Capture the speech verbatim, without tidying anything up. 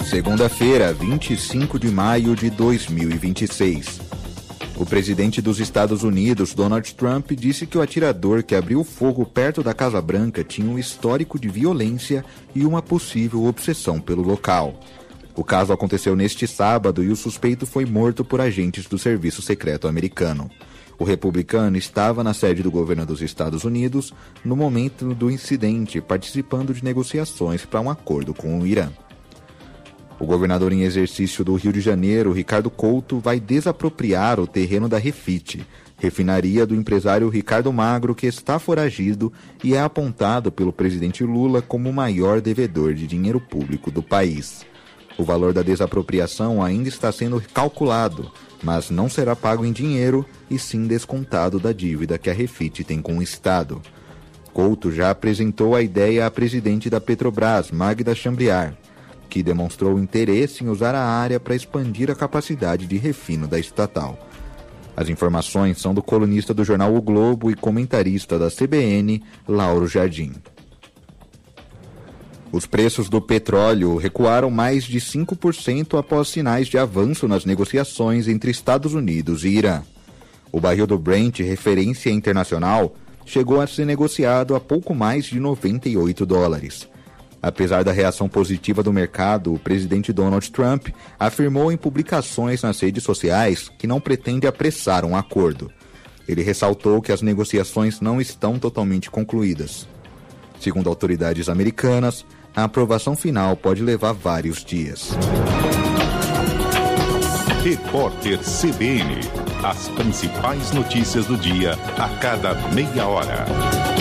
Segunda-feira, vinte e cinco de maio de dois mil e vinte e seis. O presidente dos Estados Unidos, Donald Trump, disse que o atirador que abriu fogo perto da Casa Branca tinha um histórico de violência e uma possível obsessão pelo local. O caso aconteceu neste sábado e o suspeito foi morto por agentes do Serviço Secreto americano. O republicano estava na sede do governo dos Estados Unidos no momento do incidente, participando de negociações para um acordo com o Irã. O governador em exercício do Rio de Janeiro, Ricardo Couto, vai desapropriar o terreno da Refit, refinaria do empresário Ricardo Magro, que está foragido e é apontado pelo presidente Lula como o maior devedor de dinheiro público do país. O valor da desapropriação ainda está sendo calculado, mas não será pago em dinheiro e sim descontado da dívida que a Refit tem com o Estado. Couto já apresentou a ideia à presidente da Petrobras, Magda Chambriard, que demonstrou interesse em usar a área para expandir a capacidade de refino da estatal. As informações são do colunista do jornal O Globo e comentarista da C B N, Lauro Jardim. Os preços do petróleo recuaram mais de cinco por cento após sinais de avanço nas negociações entre Estados Unidos e Irã. O barril do Brent, referência internacional, chegou a ser negociado a pouco mais de noventa e oito dólares. Apesar da reação positiva do mercado, o presidente Donald Trump afirmou em publicações nas redes sociais que não pretende apressar um acordo. Ele ressaltou que as negociações não estão totalmente concluídas. Segundo autoridades americanas, a aprovação final pode levar vários dias. Repórter C B N. As principais notícias do dia a cada meia hora.